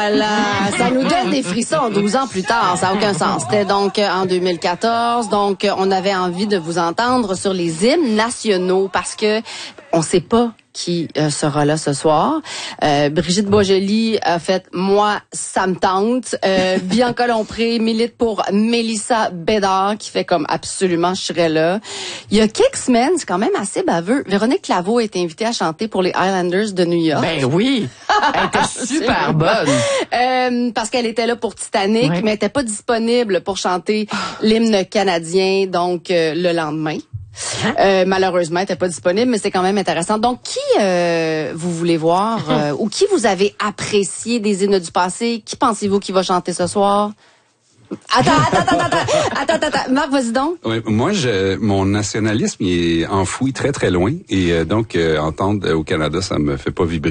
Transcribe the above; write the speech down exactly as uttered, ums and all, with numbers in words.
là là, ça nous donne des frissons douze ans plus tard, ça n'a aucun sens. C'était donc en deux mille quatorze, donc on avait envie de vous entendre sur les hymnes nationaux parce que on sait pas qui euh, sera là ce soir. Euh, Brigitte Boisjoli a fait « Moi, ça me tente euh, ». Bianca Lompré milite pour Mélissa Bédard, qui fait comme « Absolument, je serais là ». Il y a quelques semaines, c'est quand même assez baveux, Véronique Laveau a été invitée à chanter pour les Highlanders de New York. Ben oui! Elle était super bonne! Euh, parce qu'elle était là pour Titanic, oui. mais elle était pas disponible pour chanter l'hymne canadien, donc euh, le lendemain. Hein? Euh, malheureusement, elle n'était pas disponible, mais c'est quand même intéressant. Donc, qui euh, vous voulez voir euh, ou qui vous avez apprécié des hymnes du passé? Qui pensez-vous qui va chanter ce soir? Attends, attends, attends, attends, attends, attends, attends. Marc, vas-y donc. Oui, moi, je, mon nationalisme il est enfoui très, très loin. Et euh, donc, euh, entendre euh, au Canada, ça me fait pas vibrer.